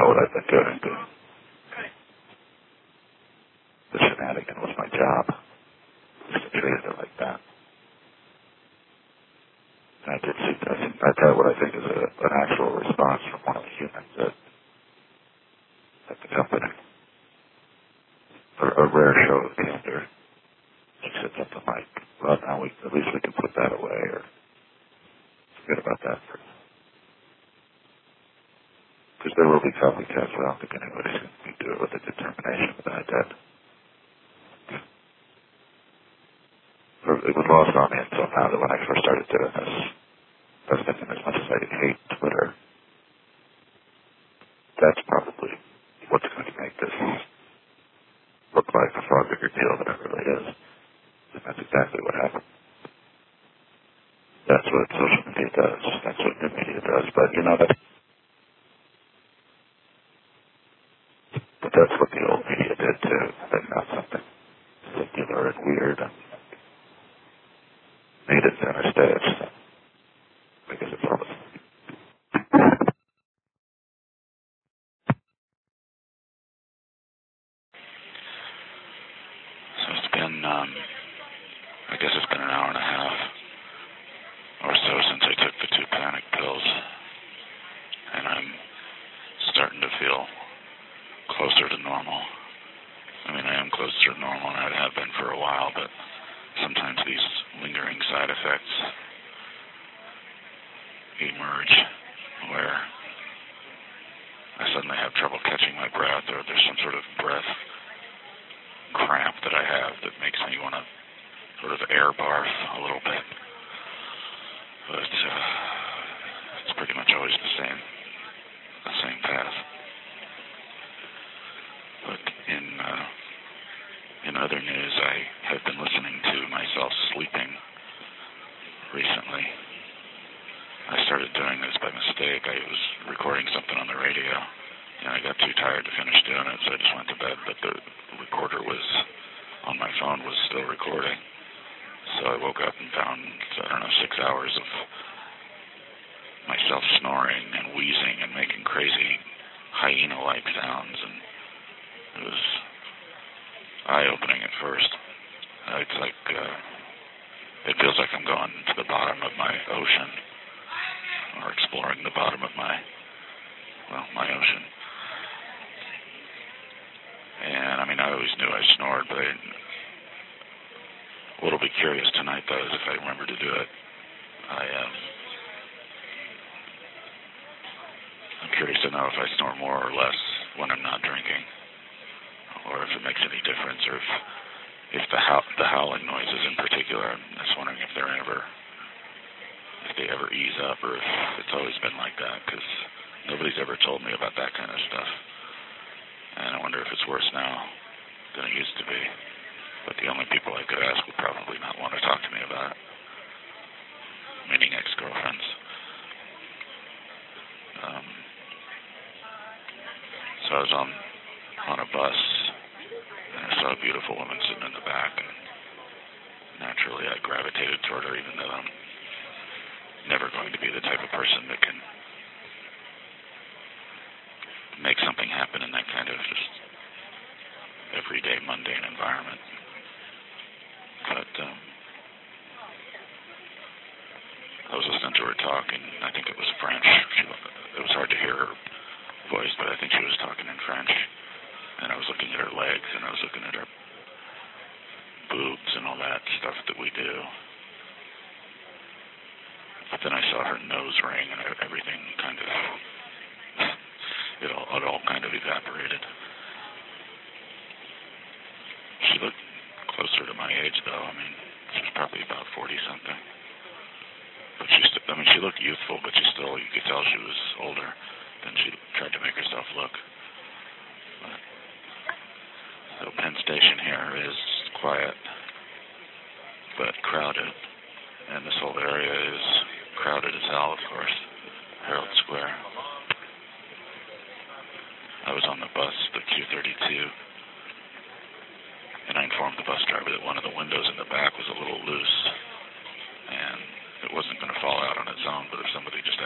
know what I've been doing. The shenanigan was my job. I treated it like that. And I did see that. I got what I think is an actual response from one of the humans at the company. A rare show of candor. She said something like, well, now at least we can put that away, or forget about that. Because there will be copycats, but I don't think anybody's going to do it with the determination that I did. It was lost on me until now that when I first started doing this, I was thinking as much as I hate Twitter, that's probably what's going to make this look like a far bigger deal than it really is. And that's exactly what happened. That's what social media does. That's what new media does. But, that's what the old media did too. They found something singular and weird and made it center stage. So I guess it's all the same. So it's been, I guess it's been an hour and a half or so since I took the 2 panic pills, and I'm starting to feel closer to normal. I mean, I am closer to normal, and I have been for a while, but sometimes these lingering side effects emerge where I suddenly have trouble catching my breath, or there's some sort of breath cramp that I have that makes me want to sort of air barf a little bit. But it's pretty much always the same path. But in other news, I have been listening to myself sleeping recently. I started doing this by mistake. I was recording something on the radio, and I got too tired to finish doing it, so I just went to bed. But the recorder on my phone was still recording. So I woke up and found, 6 hours of myself snoring and wheezing and making crazy hyena-like sounds, and it was eye-opening at first. It's like, it feels like I'm going to the bottom of my ocean, or exploring the bottom of my ocean. And, I always knew I snored, but what'll be curious tonight, though, is if I remember to do it. I'm curious to know if I snore more or less when I'm not drinking, or if it makes any difference, or if the howling noises in particular. I'm just wondering if they ever ease up, or if it's always been like that, because nobody's ever told me about that kind of stuff. And I wonder if it's worse now than it used to be. But the only people I could ask would probably not want to talk to me about it, meaning ex-girlfriends. So I was on a bus, and I saw a beautiful woman sitting in the back, and naturally I gravitated toward her, even though I'm never going to be the type of person that can make something happen in that kind of just everyday mundane environment. But I was listening to her talk, and I think it was French. It was hard to hear her voice, but I think she was talking in French. And I was looking at her legs, and I was looking at her boobs and all that stuff that we do. But then I saw her nose ring, and I